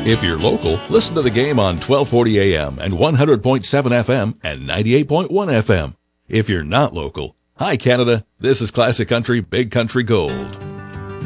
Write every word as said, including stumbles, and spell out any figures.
If you're local, listen to the game on twelve forty A M and one hundred point seven F M and ninety-eight point one F M. If you're not local, hi Canada, this is Classic Country Big Country Gold.